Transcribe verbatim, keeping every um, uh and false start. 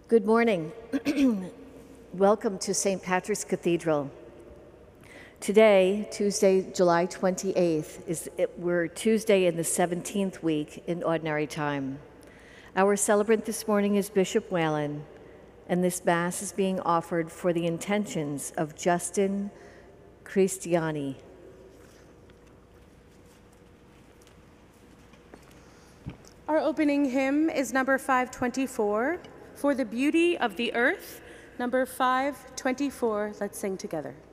Good morning. Welcome to Saint Patrick's Cathedral. Today, Tuesday, July twenty-eighth, is it, we're Tuesday in the seventeenth week in Ordinary Time. Our celebrant this morning is Bishop Whalen, and this Mass is being offered for the intentions of Justin Cristiani. Our opening hymn is number five twenty-four, For the Beauty of the Earth. Number five twenty-four, let's sing together.